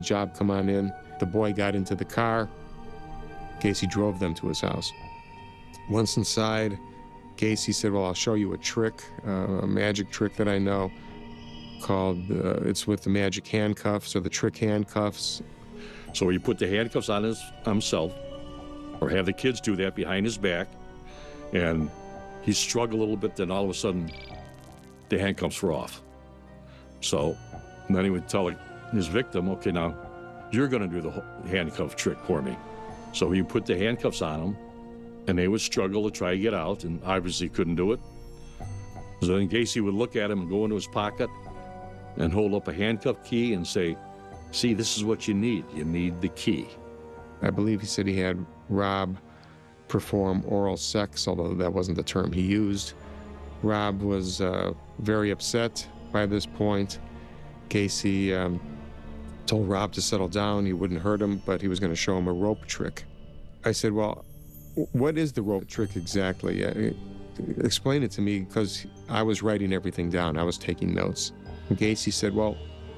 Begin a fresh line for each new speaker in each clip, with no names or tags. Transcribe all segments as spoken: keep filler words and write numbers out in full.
Job, come on in. The boy got into the car. Gacy drove them to his house. Once inside, Gacy said, well, I'll show you a trick, uh, a magic trick that I know called, uh, it's with the magic handcuffs or the trick handcuffs.
So he put the handcuffs on his, himself, or have the kids do that behind his back, and he struggled a little bit, then all of a sudden, the handcuffs were off. So and then he would tell his victim, okay, now you're gonna do the handcuff trick for me. So he put the handcuffs on them, and they would struggle to try to get out, and obviously couldn't do it. So then Gacy would look at him and go into his pocket and hold up a handcuff key and say, see, this is what you need. You need the key.
I believe he said he had Rob perform oral sex, although that wasn't the term he used. Rob was uh, very upset by this point. Gacy um, told Rob to settle down. He wouldn't hurt him, but he was going to show him a rope trick. I said, well, what is the rope trick exactly? Uh, explain it to me, because I was writing everything down. I was taking notes. And Gacy said, well,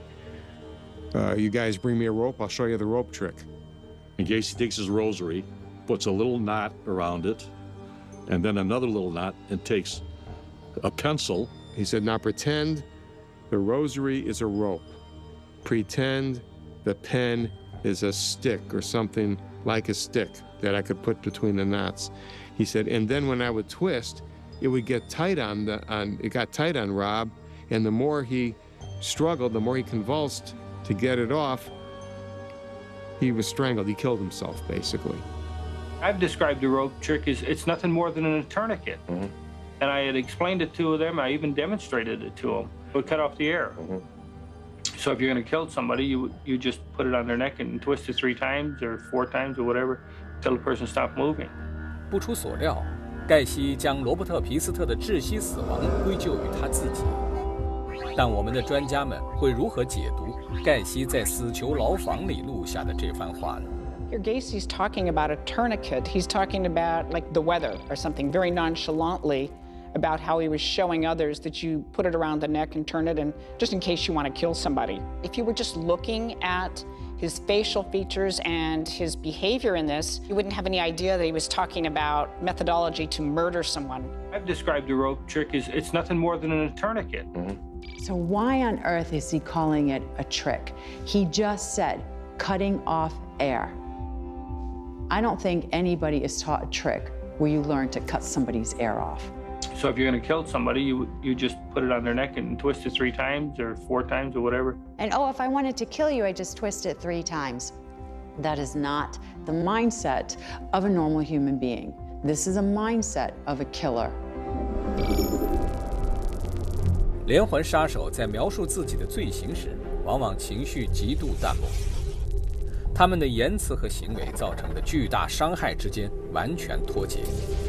uh, you guys bring me a rope, I'll show you the rope trick.
And Gacy takes his rosary, puts a little knot around it, and then another little knot, and takes a pencil.
He said, now pretend the rosary is a rope. Pretend the pen is a stick or something like a stick that I could put between the knots. He said, and then when I would twist, it would get tight on the, on, it got tight on Rob, and the more he struggled, the more he convulsed to get it off, he was strangled. He killed himself, basically.
I've described the rope trick as it's nothing more than a tourniquet. Mm-hmm. And I had explained it to them. I even demonstrated it to them. It would cut off the air. Mm-hmm. So if you're going to kill somebody, you you just put it on their neck and twist it three times or four times or whatever until the person stopped moving.
不出所料，盖西将罗伯特·皮斯特的窒息死亡归咎于他自己。但我们的专家们会如何解读盖西在死囚牢房里录下的这番话呢？
Here Gacy's talking about a tourniquet. He's talking about like the weather or something very nonchalantly about how he was showing others that you put it around the neck and turn it and just in case you want to kill somebody. If you were just looking at his facial features and his behavior in this, you wouldn't have any idea that he was talking about methodology to murder someone.
I've described the rope trick as it's nothing more than a tourniquet.
Mm-hmm. So why on earth is he calling it a trick? He just said cutting off air. I don't think anybody is taught a trick where you learn to cut somebody's air off.
So if you're going to kill somebody, you you just put it on their neck and twist it three times or four times or whatever.
And oh, if I wanted to kill you, I just twist it three times.
That is not the mindset of a normal human being. This is a mindset of a killer.
连环杀手在描述自己的罪行时，往往情绪极度淡漠。他们的言辞和行为造成的巨大伤害之间完全脱节。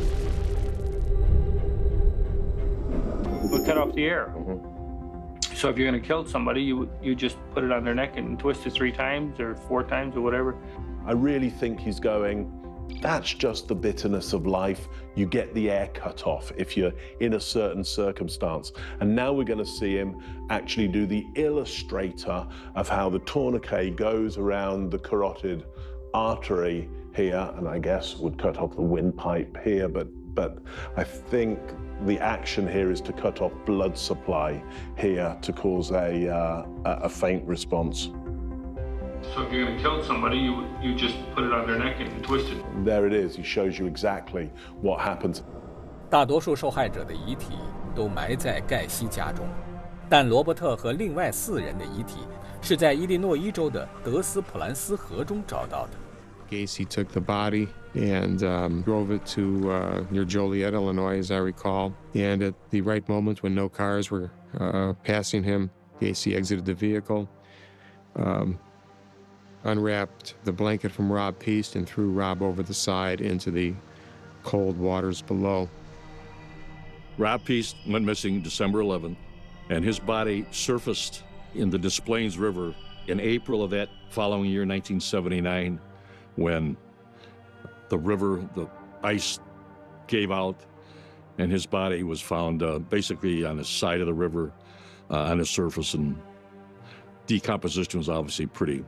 Would cut off the air. Mm-hmm. So if you're going to kill somebody, you you just put it on their neck and twist it three times or four times or whatever.
I really think he's going, that's just the bitterness of life. You get the air cut off if you're in a certain circumstance. And now we're going to see him actually do the illustrator of how the tourniquet goes around the carotid artery here, and I guess would cut off the windpipe here, but but I think the action here is to cut off blood supply here to cause a, uh, a faint response.
So if you're going to kill somebody, you you just put it on their neck and twist it.
There it is. He shows you exactly what happens.
大多数受害者的遗体都埋在盖西家中，但罗伯特和另外四人的遗体是在伊利诺伊州的德斯普兰斯河中找到的。
Gacy took the body and um, drove it to uh, near Joliet, Illinois, as I recall. And at the right moment, when no cars were uh, passing him, Gacy exited the vehicle, um, unwrapped the blanket from Rob Piest, and threw Rob over the side into the cold waters below.
Rob Piest went missing December eleventh, and his body surfaced in the Des Plaines River in April of that following year, nineteen seventy-nine. When the river, the ice gave out, and his body was found uh, basically on the side of the river, uh, on the surface, and decomposition was obviously pretty,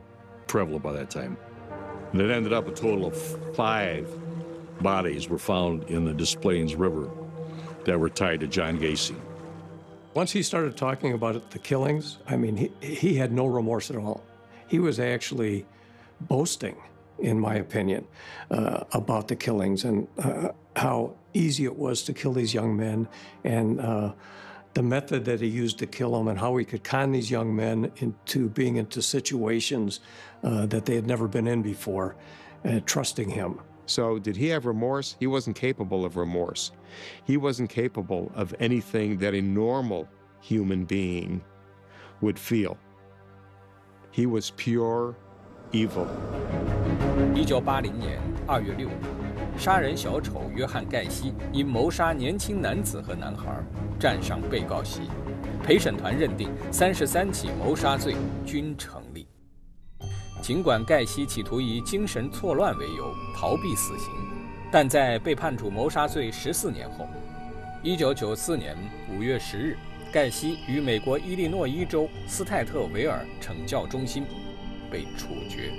prevalent by that time. And it ended up a total of five bodies were found in the Des Plaines River that were tied to John Gacy.
Once he started talking about the killings, I mean, he, he had no remorse at all. He was actually boasting, in my opinion, uh, about the killings and uh, how easy it was to kill these young men, and uh, the method that he used to kill them, and how he could con these young men into being into situations uh, that they had never been in before, uh, trusting him.
So did he have remorse? He wasn't capable of remorse. He wasn't capable of anything that a normal human being would feel. He was pure evil.
一九八零年二月六日，杀人小丑约翰·盖西因谋杀年轻男子和男孩，站上被告席。陪审团认定三十三起谋杀罪均成立。尽管盖西企图以精神错乱为由逃避死刑，但在被判处谋杀罪十四年后，一九九四年五月十日，盖西于美国伊利诺伊州斯泰特维尔惩教中心被处决。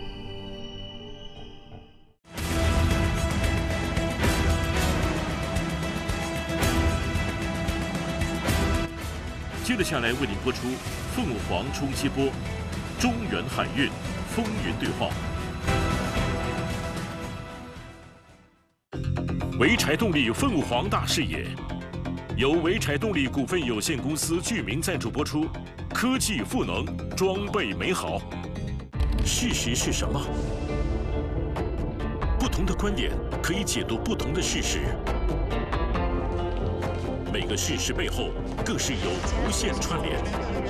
接着下来为您播出《凤凰冲击波》中原海运风云对话。潍柴动力凤凰大视野，由潍柴动力股份有限公司剧名赞助播出。科技赋能，装备美好。事实是什么？不同的观点可以解读不同的事实。每个事实背后更是有无限串联。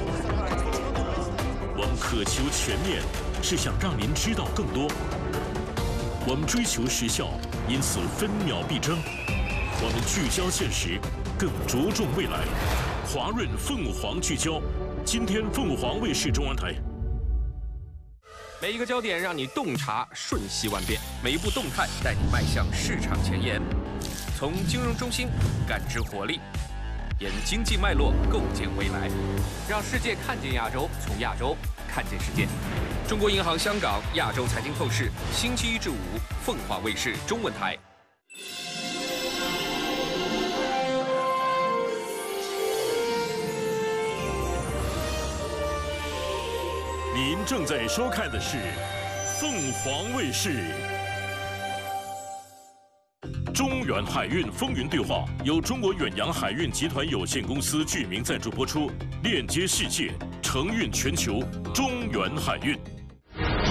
我们渴求全面，是想让您知道更多。我们追求时效，因此分秒必争。我们聚焦现实，更着重未来。华润凤凰聚焦，今天凤凰卫视中文台。
每一个焦点让你洞察瞬息万变，每一步动态带你迈向市场前沿。从金融中心感知活力，沿经济脉络构建未来，让世界看见亚洲，从亚洲看见世界。中国银行香港亚洲财经透视，星期一至五，凤凰卫视中文台。
您正在收看的是凤凰卫视中远海运风云对话，由中国远洋海运集团有限公司剧名赞助播出，链接世界，承运全球，中远海运。